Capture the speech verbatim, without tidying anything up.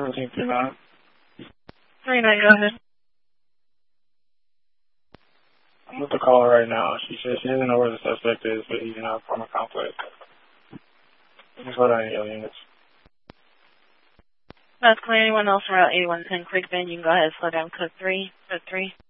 seventeen three nine. three nine, go ahead. I'm with the caller right now. She says she doesn't know where the suspect is, but he's in our apartment complex. Just what I need units. That's clear. Anyone else from Route eighty-one ten Quick Bend, you can go ahead and slow down code three, code three.